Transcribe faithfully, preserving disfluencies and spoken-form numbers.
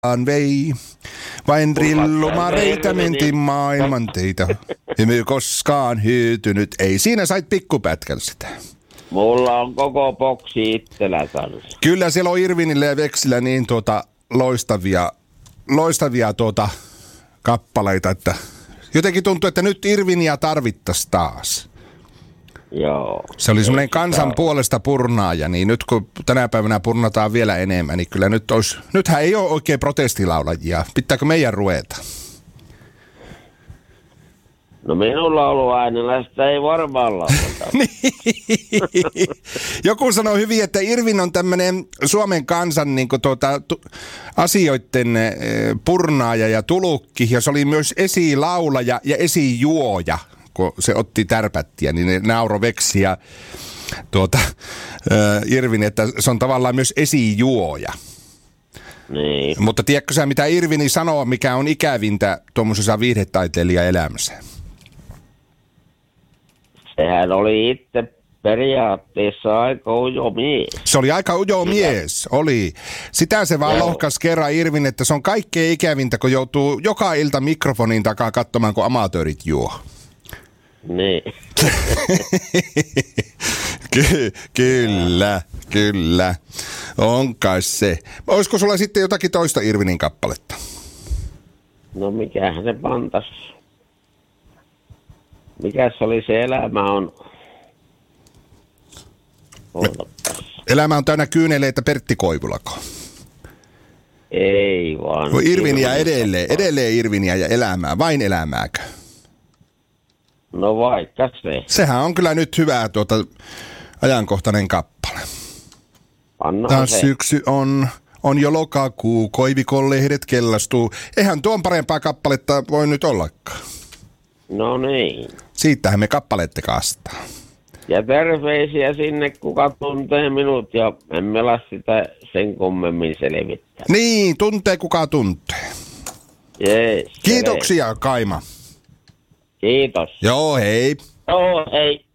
vei. Vain rillumareita mentiin maailman teitä. Emme koskaan hyötynyt. Ei, siinä sait pikkupätkän sitä. Mulla on koko boksi itsellä kanssa. Kyllä siellä on Irvinillä ja Veksilä niin tuota loistavia, loistavia tuota kappaleita, että jotenkin tuntuu, että nyt Irviniä tarvittaisiin taas. Joo. Se oli semmoinen kansan puolesta purnaaja, niin nyt kun tänä päivänä purnataan vielä enemmän, niin kyllä nyt olisi, nythän ei ole oikein protestilaulajia. Pitääkö meidän ruveta? No minulla on ollut äänellä, sitä ei varmaan laulata. Joku sanoi hyvin, että Irvin on tämmöinen Suomen kansan niin kuin tuota, tu, asioiden e, purnaaja ja tulukki, ja se oli myös esilaulaja ja esijuoja, kun se otti tärpättiä, niin ne nauro Veksi ja tuota, e, Irvin, että se on tavallaan myös esijuoja. Niin. Mutta tiedätkö sä, mitä Irvini sanoo, mikä on ikävintä tuommoisessa viihdetaiteilijan elämässä? Sehän oli itse periaatteessa aika ujo mies. Se oli aika ujo mies, oli. Sitä se vaan Joo. lohkas kerran Irvin, että se on kaikkein ikävintä, kun joutuu joka ilta mikrofonin takaa katsomaan, kun amatöörit juo. Niin. Ky- kyllä, kyllä. On kai se. Olisiko sulla sitten jotakin toista Irvinin kappaletta? No mikähän se pantas? Mikäs oli se elämä on? Odotas. Elämä on täynnä kyyneleitä, Pertti Koivulako. Ei vaan. No Irviniä edelleen, edelleen Irviniä ja elämää, vain elämääkö? No vaikka se. Sehän on kyllä nyt hyvä tuota ajankohtainen kappale. Anna Taas se. syksy on, on jo lokakuu, koivikolle lehdet kellastuu. Eihän tuon parempaa kappaletta voi nyt ollakaan. No niin. Siitähän me kappalette kastaa. Ja terveisiä sinne, kuka tuntee minut, ja emme ala sitä sen kummemmin selvittää. Niin, tuntee kuka tuntee. Jees. Kiitoksia, Kaima. Kiitos. Joo, hei. Joo, hei.